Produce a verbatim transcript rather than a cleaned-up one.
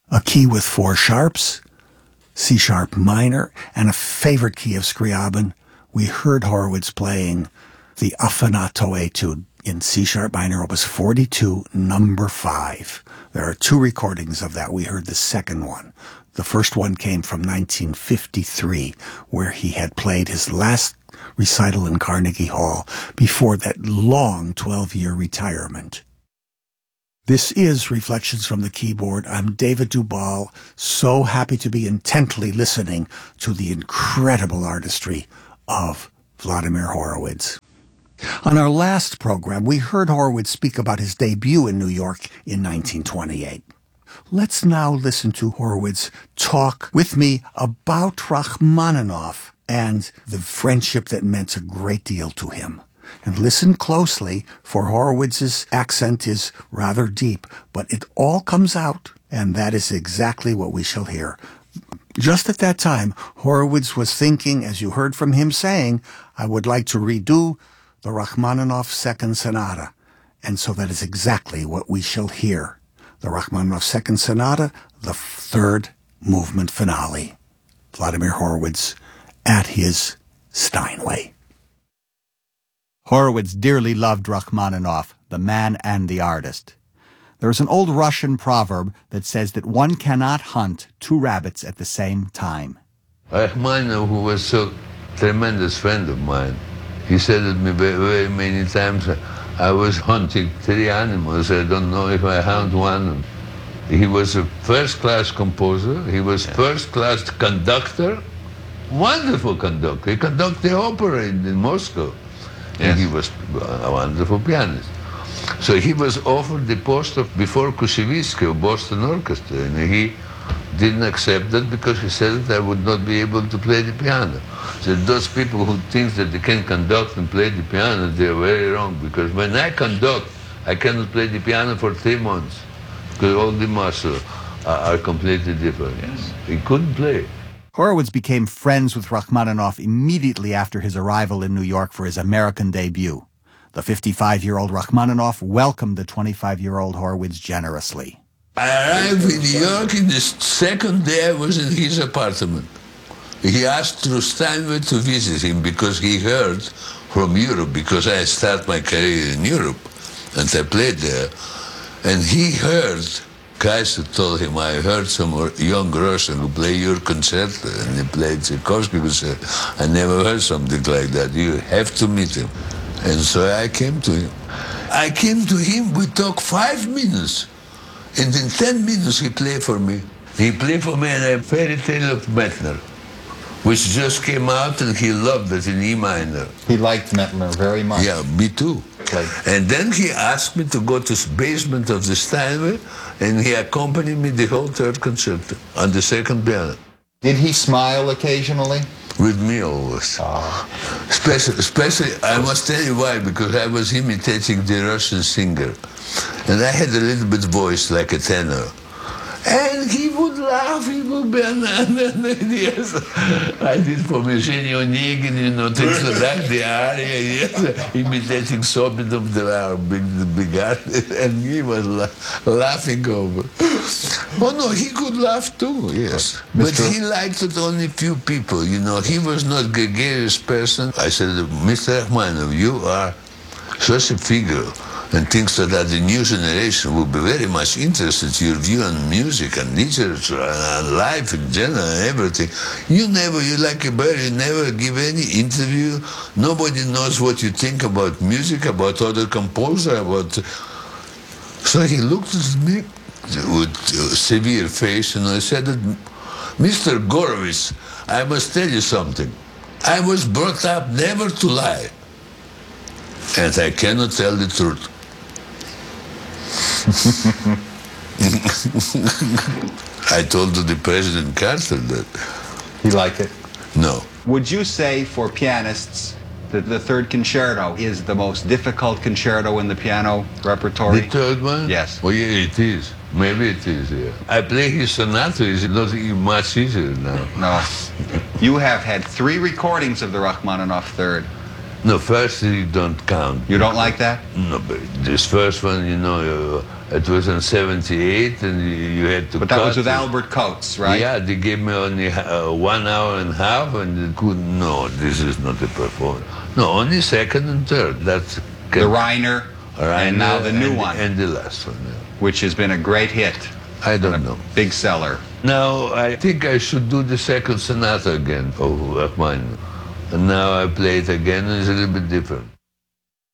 a key with four sharps, C sharp minor, and a favorite key of Scriabin. We heard Horowitz playing the Affanato Etude in C sharp minor, opus forty-two, number five. There are two recordings of that. We heard the second one. The first one came from nineteen fifty-three, where he had played his last recital in Carnegie Hall before that long twelve-year retirement. This is Reflections from the Keyboard. I'm David Duvall, so happy to be intently listening to the incredible artistry of Vladimir Horowitz. On our last program, we heard Horowitz speak about his debut in New York in nineteen twenty-eight. Let's now listen to Horowitz talk with me about Rachmaninoff and the friendship that meant a great deal to him. And listen closely, for Horowitz's accent is rather deep, but it all comes out, and that is exactly what we shall hear. Just at that time, Horowitz was thinking, as you heard from him saying, I would like to redo the Rachmaninoff Second Sonata. And so that is exactly what we shall hear. The Rachmaninoff Second Sonata, the third movement finale. Vladimir Horowitz at his Steinway. Horowitz dearly loved Rachmaninoff, the man and the artist. There is an old Russian proverb that says that one cannot hunt two rabbits at the same time. Rachmaninoff, who was so tremendous friend of mine, he said to me very, very many times, I was hunting three animals, I don't know if I found one. He was a first-class composer, he was first-class conductor, wonderful conductor. He conducted the opera in, in Moscow. And yes. He was a wonderful pianist. So he was offered the post of before Kushevitsky of Boston Orchestra, and he didn't accept that because he said that I would not be able to play the piano. So those people who think that they can conduct and play the piano, they are very wrong, because when I conduct, I cannot play the piano for three months, because all the muscles are, are completely different. Yes. He couldn't play. Horowitz became friends with Rachmaninoff immediately after his arrival in New York for his American debut. The fifty-five-year-old Rachmaninoff welcomed the twenty-five-year-old Horowitz generously. I arrived in New York, and the second day I was in his apartment. He asked through Steinway to visit him because he heard from Europe, because I started my career in Europe, and I played there. And he heard, Kaiser told him, I heard some young Russian who play your concerto, and he played Tchaikovsky concert. I never heard something like that. You have to meet him. And so I came to him. I came to him, we talked five minutes, and in ten minutes he played for me. He played for me a fairy tale of Mettner, which just came out, and he loved it in E minor. He liked Mettner very much. Yeah, me too. Like, and then he asked me to go to the basement of the Steinway, and he accompanied me the whole third concerto on the second piano. Did he smile occasionally? With me always. Oh. Especially, especially, I must tell you why, because I was imitating the Russian singer, and I had a little bit voice like a tenor. And he would laugh, he would be an, an, an, yes. I did for Evgeny Onegin, you know, things like that, the aria, yes, imitating Sobin of the hour, big, the big artist, and he was la laughing over. Oh no, he could laugh too, yes. But he liked it only few people, you know, he was not a gregarious person. I said, Mister Rachmaninoff, you are such a figure, and things that the new generation will be very much interested in your view on music and literature and life in general and everything. You never, you like a bird, you never give any interview. Nobody knows what you think about music, about other composer, about... So he looked at me with a severe face, and I said, Mister Gorovitz, I must tell you something. I was brought up never to lie, and I cannot tell the truth. I told the President Carter that. He liked it? No. Would you say for pianists that the third concerto is the most difficult concerto in the piano repertory? The third one? Yes. Oh yeah, it is. Maybe it is, yeah. I play his sonata, it's not much easier now. No. You have had three recordings of the Rachmaninoff third. No, first you don't count. You don't like that? No, but this first one, you know, uh, It was in seventy-eight, and you, you had to But that cut was with it. Albert Coates, right? Yeah, they gave me only uh, one hour and a half, and they couldn't, no, this is not a performance. No, only second and third. That's The Reiner, and now the new and, one, And the last one, yeah. which has been a great hit. I don't know. Big seller. Now, I think I should do the second sonata again of Rachmaninoff. And now I play it again, and it's a little bit different.